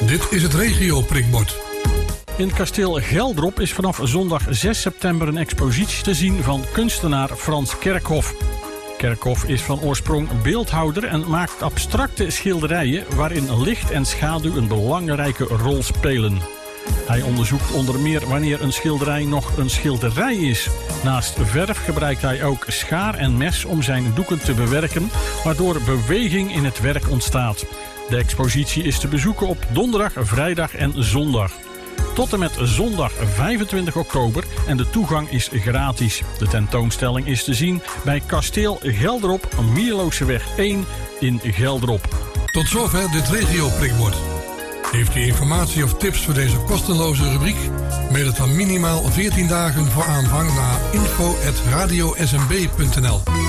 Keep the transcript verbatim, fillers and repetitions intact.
Dit is het regio prikbord. In kasteel Geldrop is vanaf zondag zes september een expositie te zien van kunstenaar Frans Kerkhoff. Kerkhoff is van oorsprong beeldhouder en maakt abstracte schilderijen waarin licht en schaduw een belangrijke rol spelen. Hij onderzoekt onder meer wanneer een schilderij nog een schilderij is. Naast verf gebruikt hij ook schaar en mes om zijn doeken te bewerken, waardoor beweging in het werk ontstaat. De expositie is te bezoeken op donderdag, vrijdag en zondag. Tot en met zondag vijfentwintig oktober en de toegang is gratis. De tentoonstelling is te zien bij kasteel Geldrop, Mierlooseweg één in Geldrop. Tot zover dit regio prikbord. Heeft u informatie of tips voor deze kosteloze rubriek? Mail het dan minimaal veertien dagen voor aanvang naar info at radio s m b punt n l.